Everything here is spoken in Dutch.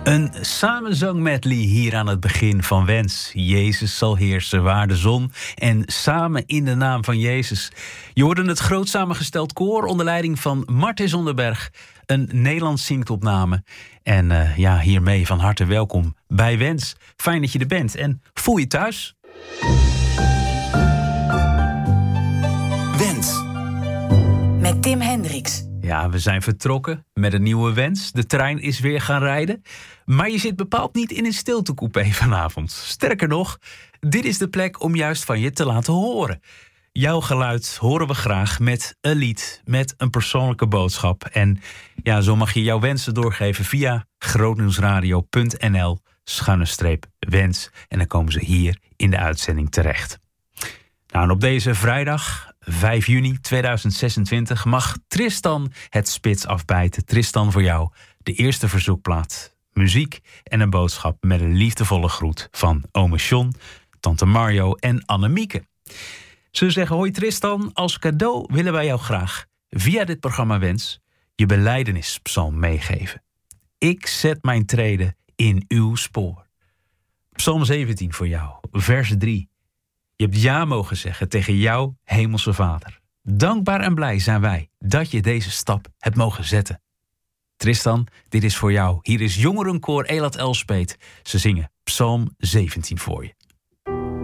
Een samenzangmedley hier aan het begin van Wens. Jezus zal heersen waar de zon en samen in de naam van Jezus. Je hoorde het groot samengesteld koor onder leiding van Martin Zonderberg. Een Nederlands zinktopname. En hiermee van harte welkom bij Wens. Fijn dat je er bent en voel je thuis. Wens. Met Tim Hendricks. Ja, we zijn vertrokken met een nieuwe Wens. De trein is weer gaan rijden. Maar je zit bepaald niet in een stiltecoupé vanavond. Sterker nog, dit is de plek om juist van je te laten horen. Jouw geluid horen we graag met een lied, met een persoonlijke boodschap. En ja, zo mag je jouw wensen doorgeven via grootnieuwsradio.nl/wens. En dan komen ze hier in de uitzending terecht. Nou, en op deze vrijdag, 5 juni 2026, mag Tristan het spits afbijten. Tristan, voor jou de eerste verzoekplaat. Muziek en een boodschap met een liefdevolle groet van ome John, tante Mario en Annemieke. Ze zeggen: hoi Tristan, als cadeau willen wij jou graag via dit programma Wens je belijdennispsalm meegeven. Ik zet mijn treden in uw spoor. Psalm 17 voor jou, vers 3. Je hebt ja mogen zeggen tegen jouw hemelse Vader. Dankbaar en blij zijn wij dat je deze stap hebt mogen zetten. Tristan, dit is voor jou. Hier is jongerenkoor Elat Elspeet. Ze zingen Psalm 17 voor je.